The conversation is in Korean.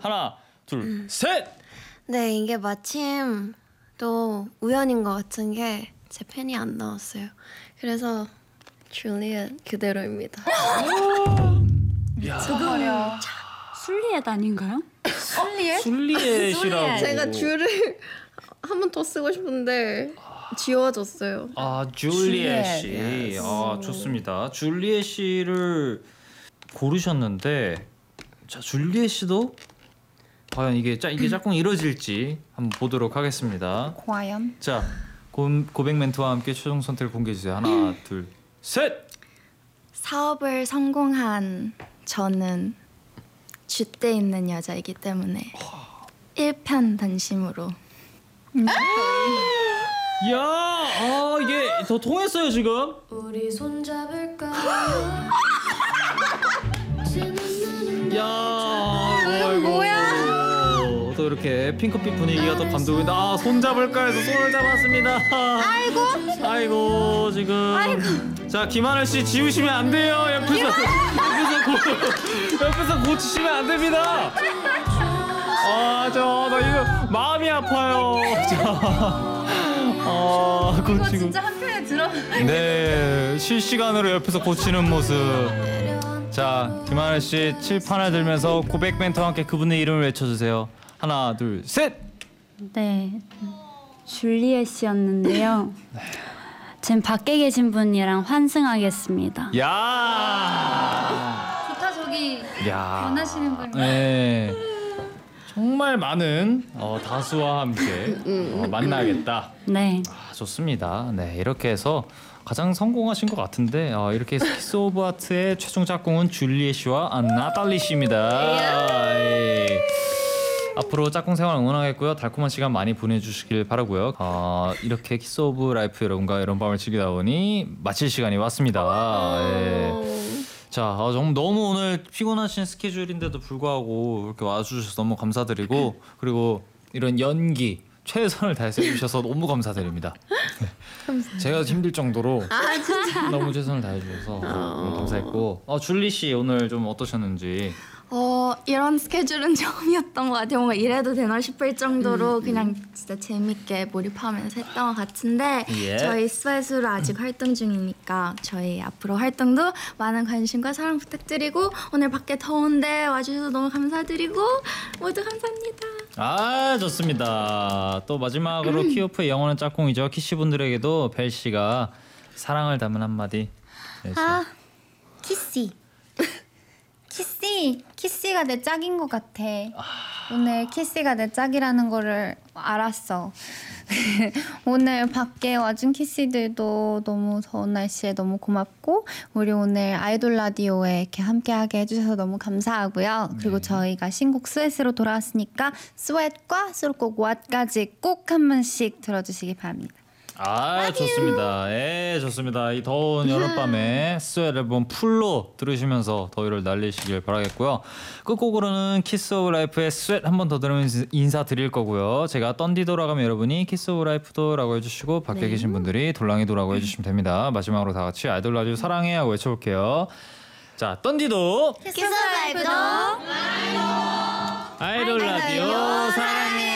하나, 둘, 셋. 네, 이게 마침 또 우연인 것 같은 게 제 팬이 안 나왔어요. 그래서 줄리엣 그대로입니다. 야, 술리엣 아닌가요? 줄리엣이라고. 제가 줄을 한 번 더 쓰고 싶은데 지워졌어요. 아, 줄리엣 씨. 줄리엣, 아, 좋습니다. 줄리엣 씨를 고르셨는데, 자, 줄리엣 씨도 과연 이게 짝꿍이 이루어질지 한번 보도록 하겠습니다. 과연? 자, 고백 멘트와 함께 최종 선택을 공개해 주세요. 하나, 둘, 셋. 사업을 성공한 저는 줏대 있는 여자이기 때문에 일편단심으로 야, 이게 더 통했어요 지금. 우리 손잡을까? 야, 이거 뭐야? 또 이렇게 핑크빛 분위기가 또 감독인데, 손잡을까 해서 손을 잡았습니다. 아이고 지금. 자, 김하늘 씨 지우시면 안 돼요. 옆에서 고치시면 안 됩니다. 나 이거 마음이 아파요. 이거 진짜 한편에 들어. 네, 실시간으로 옆에서 고치는 모습. 자, 김하늘 씨 칠판을 들면서 고백 멘트와 함께 그분의 이름을 외쳐주세요. 하나, 둘, 셋. 네, 줄리엣이었는데요. 지금 밖에 계신 분이랑 환승하겠습니다. 야, 좋다 저기 야, 원하시는 분. 네, 정말 많은 다수와 함께 만나겠다. 네. 좋습니다. 네, 이렇게 해서 가장 성공하신 것 같은데, 이렇게 해서 키스 오브 하트의 최종 짝꿍은 줄리엣 씨와 나탈리 씨입니다. 예. 앞으로 짝꿍 생활 응원하겠고요. 달콤한 시간 많이 보내주시길 바라고요. 이렇게 키스 오브 라이프 여러분과 이런 밤을 즐기다 보니 마칠 시간이 왔습니다. 예. 자, 너무 오늘 피곤하신 스케줄인데도 불구하고 이렇게 와주셔서 너무 감사드리고, 그리고 이런 연기 최선을 다해서 해주셔서 너무 감사드립니다. 제가 힘들 정도로 너무 최선을 다해주셔서 너무 감사했고, 줄리 씨 오늘 좀 어떠셨는지. 이런 스케줄은 처음이었던 것 같아요. 뭔가 이래도 되나 싶을 정도로 그냥 진짜 재밌게 몰입하면서 했던 것 같은데, 예. 저희 스웨스로 아직 활동 중이니까 저희 앞으로 활동도 많은 관심과 사랑 부탁드리고, 오늘 밖에 더운데 와주셔서 너무 감사드리고 모두 감사합니다. 좋습니다. 또 마지막으로 키오프의 영원한 짝꿍이죠. 키씨 분들에게도 벨 씨가 사랑을 담은 한마디. 키씨 키씨가 내 짝인 것 같아. 오늘 키씨가 내 짝이라는 거를 알았어. 오늘 밖에 와준 키씨들도 너무 더운 날씨에 너무 고맙고, 우리 오늘 아이돌 라디오에 이렇게 함께하게 해주셔서 너무 감사하고요. 그리고 저희가 신곡 스웨스로 돌아왔으니까 스웨트과 수록곡 왓까지 꼭 한 번씩 들어주시기 바랍니다. 좋습니다. 좋습니다. 이 더운 여름밤에 스웨트 앨범 풀로 들으시면서 더위를 날리시길 바라겠고요. 끝곡으로는 키스 오브 라이프의 스웨트 한 번 더 들으면서 인사드릴 거고요. 제가 던디 돌아가면 여러분이 키스 오브 라이프도 라고 해주시고, 밖에 계신 분들이 돌랑이도 라고 해주시면 됩니다. 마지막으로 다 같이 아이돌 라디오 사랑해 하고 외쳐볼게요. 자, 던디도 키스 오브 라이프도 아이돌 라디오 사랑해.